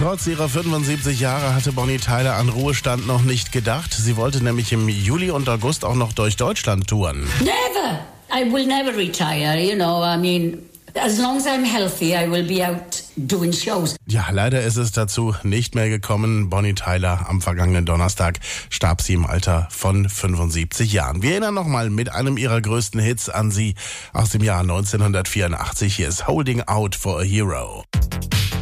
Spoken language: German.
Trotz ihrer 75 Jahre hatte Bonnie Tyler an Ruhestand noch nicht gedacht. Sie wollte nämlich im Juli und August auch noch durch Deutschland touren. Never! I will never retire, as long as I'm healthy, I will be out doing shows. Ja, leider ist es dazu nicht mehr gekommen. Bonnie Tyler, am vergangenen Donnerstag starb sie im Alter von 75 Jahren. Wir erinnern nochmal mit einem ihrer größten Hits an sie aus dem Jahr 1984. Hier ist Holding Out for a Hero.